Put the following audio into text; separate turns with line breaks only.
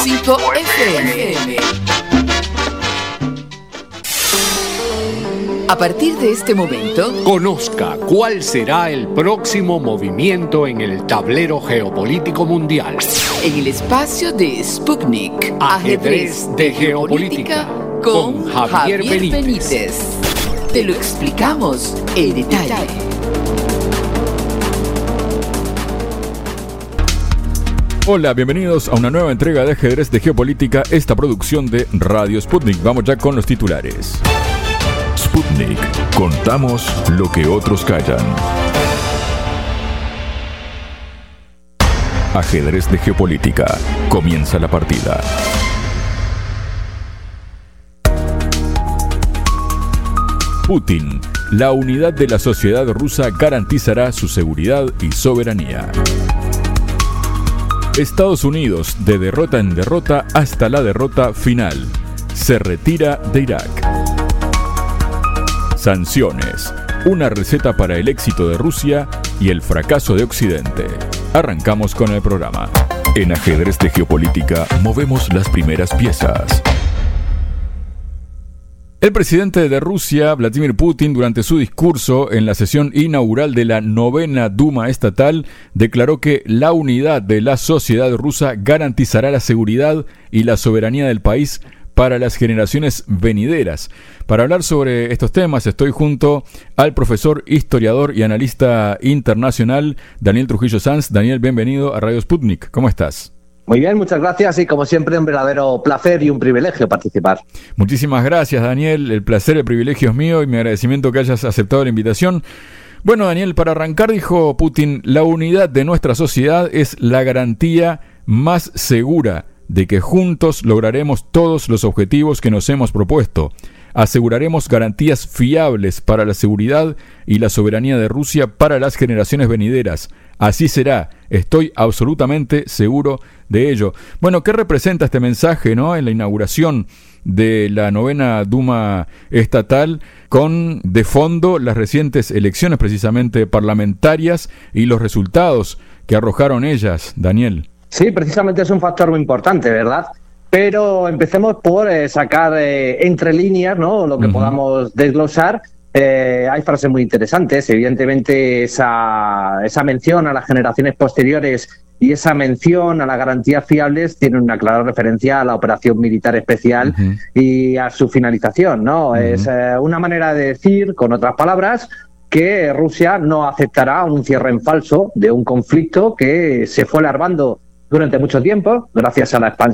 5 FM. A partir de este momento,
conozca cuál será el próximo movimiento en el tablero geopolítico mundial.
En el espacio de Sputnik,
Ajedrez de Geopolítica, con Javier Benítez.
Te lo explicamos en detalle.
Hola, bienvenidos a una nueva entrega de Ajedrez de Geopolítica, esta producción de Radio Sputnik. Vamos ya con los titulares.
Sputnik. Contamos lo que otros callan. Ajedrez de Geopolítica. Comienza la partida. Putin. La unidad de la sociedad rusa garantizará su seguridad y soberanía. Estados Unidos, de derrota en derrota hasta la derrota final. Se retira de Irak. Sanciones. Una receta para el éxito de Rusia y el fracaso de Occidente. Arrancamos con el programa. En Ajedrez de Geopolítica movemos las primeras piezas.
El presidente de Rusia, Vladimir Putin, durante su discurso en la sesión inaugural de la 9ª Duma estatal, declaró que la unidad de la sociedad rusa garantizará la seguridad y la soberanía del país para las generaciones venideras. Para hablar sobre estos temas estoy junto al profesor, historiador y analista internacional Daniel Trujillo Sanz. Daniel, bienvenido a Radio Sputnik. ¿Cómo estás?
Muy bien, muchas gracias y como siempre un verdadero placer y un privilegio participar.
Muchísimas gracias, Daniel. El placer, el privilegio es mío y mi agradecimiento que hayas aceptado la invitación. Bueno, Daniel, para arrancar, dijo Putin, la unidad de nuestra sociedad es la garantía más segura de que juntos lograremos todos los objetivos que nos hemos propuesto. Aseguraremos garantías fiables para la seguridad y la soberanía de Rusia para las generaciones venideras. Así será, estoy absolutamente seguro de ello. Bueno, ¿qué representa este mensaje, ¿no?, en la inauguración de la 9ª Duma estatal, con de fondo las recientes elecciones precisamente parlamentarias y los resultados que arrojaron ellas, Daniel?
Sí, precisamente es un factor muy importante, ¿verdad? Pero empecemos por sacar entre líneas, ¿no?, lo que podamos desglosar. Hay frases muy interesantes, evidentemente esa mención a las generaciones posteriores y esa mención a las garantías fiables tienen una clara referencia a la operación militar especial y a su finalización, ¿no? Es una manera de decir, con otras palabras, que Rusia no aceptará un cierre en falso de un conflicto que se fue alargando durante mucho tiempo, gracias a la expansión